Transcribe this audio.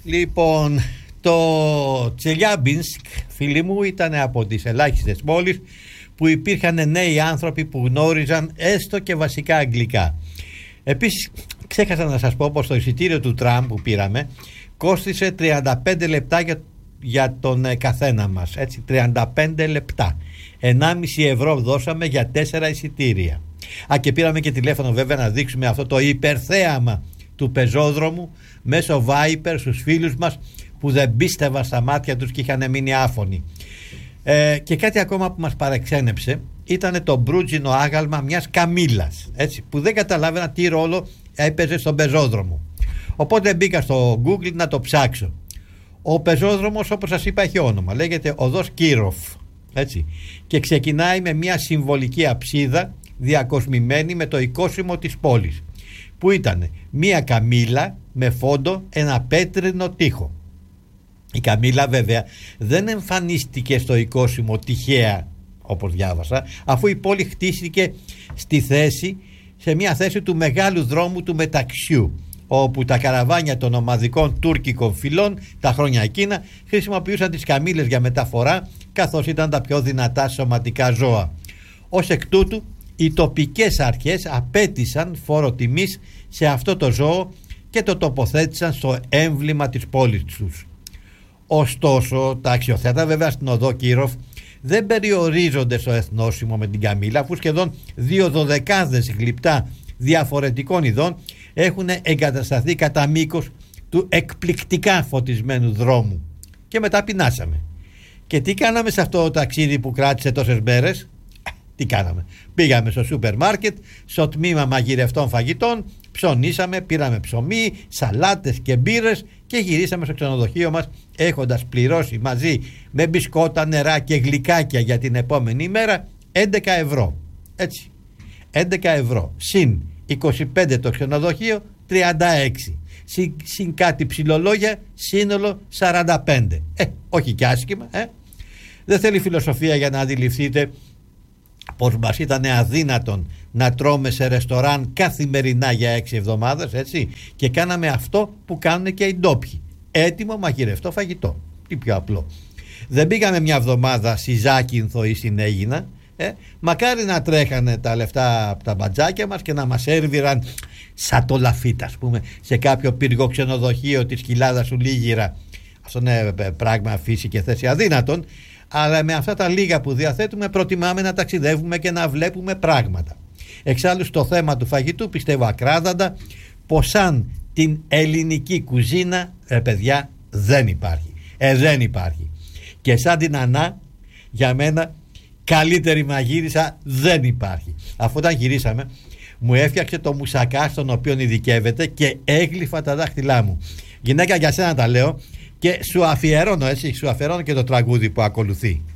Λοιπόν, το Τσελιάμπινσκ, φίλοι μου, ήταν από τις ελάχιστες πόλεις που υπήρχαν νέοι άνθρωποι που γνώριζαν έστω και βασικά αγγλικά. Επίσης, ξέχασα να σας πω πως το εισιτήριο του τραμ που πήραμε κόστισε 35 λεπτά για τον καθένα μας. Έτσι, 35 λεπτά. 1,5 ευρώ δώσαμε για 4 εισιτήρια. Και πήραμε και τηλέφωνο βέβαια να δείξουμε αυτό το υπερθέαμα του πεζόδρομου μέσω Viper στους φίλους μας που δεν πίστευαν στα μάτια τους και είχαν μείνει άφωνοι. Και κάτι ακόμα που μας παρεξένεψε ήταν το μπρούτζινο άγαλμα μιας καμήλας, έτσι, που δεν καταλάβαινα τι ρόλο έπαιζε στον πεζόδρομο. Οπότε μπήκα στο Google να το ψάξω. Ο πεζόδρομος, όπως σας είπα, έχει όνομα, λέγεται Οδός Κύροφ, έτσι, και ξεκινάει με μια συμβολική αψίδα διακοσμημένη με το οικόσιμο της πόλης, που ήταν μια καμήλα με φόντο ένα πέτρινο τοίχο. Η καμήλα βέβαια δεν εμφανίστηκε στο οικόσιμο τυχαία, όπως διάβασα, αφού η πόλη χτίστηκε σε μια θέση του μεγάλου δρόμου του μεταξιού, όπου τα καραβάνια των ομαδικών τουρκικών φυλών τα χρόνια εκείνα χρησιμοποιούσαν τις καμήλες για μεταφορά, καθώς ήταν τα πιο δυνατά σωματικά ζώα. Ως εκ τούτου οι τοπικές αρχές απέτησαν φόρο τιμής σε αυτό το ζώο και το τοποθέτησαν στο έμβλημα της πόλης τους. Ωστόσο, τα αξιοθέατα βέβαια στην οδό Κύροφ δεν περιορίζονται στο εθνόσημο με την καμήλα, αφού σχεδόν 2 δωδεκάδες γλυπτά διαφορετικών ειδών έχουν εγκατασταθεί κατά μήκος του εκπληκτικά φωτισμένου δρόμου. Και μετά πεινάσαμε. Και τι κάναμε σε αυτό το ταξίδι που κράτησε τόσες μέρες? Τι κάναμε? Πήγαμε στο σούπερ μάρκετ, στο τμήμα μαγειρευτών φαγητών, ψωνίσαμε, πήραμε ψωμί, σαλάτες και μπύρες και γυρίσαμε στο ξενοδοχείο μας, έχοντας πληρώσει μαζί με μπισκότα, νερά και γλυκάκια για την επόμενη ημέρα 11 ευρώ. Έτσι, 11 ευρώ συν 25 το ξενοδοχείο, 36, συν κάτι ψιλολόγια, σύνολο 45. Όχι κι άσχημα. Δεν θέλει φιλοσοφία για να αντιληφθείτε πως μας ήταν αδύνατον να τρώμε σε ρεστοράν καθημερινά για 6 εβδομάδες, έτσι, και κάναμε αυτό που κάνουν και οι ντόπιοι, έτοιμο μαγειρευτό φαγητό. Τι πιο απλό. Δεν πήγαμε μια εβδομάδα στη Ζάκυνθο ή στην Αίγινα. Μακάρι να τρέχανε τα λεφτά από τα μπατζάκια μας και να μας έρβηραν σαν το Λαφίτα, ας πούμε, σε κάποιο πύργο ξενοδοχείο της Κοιλάδας του Λίγυρα. Αυτό είναι πράγμα φύση και θέση αδύνατον. Αλλά με αυτά τα λίγα που διαθέτουμε προτιμάμε να ταξιδεύουμε και να βλέπουμε πράγματα. Εξάλλου στο θέμα του φαγητού πιστεύω ακράδαντα πως σαν την ελληνική κουζίνα, παιδιά, δεν υπάρχει. Δεν υπάρχει. Και σαν την Ανά, για μένα καλύτερη μαγείρισα δεν υπάρχει. Αφού όταν γυρίσαμε μου έφτιαξε το μουσακά στον οποίο ειδικεύεται και έγλυφα τα δάχτυλά μου. Γυναίκα, για σένα τα λέω. Και σου αφιερώνω, έτσι, σου αφιερώνω και το τραγούδι που ακολουθεί.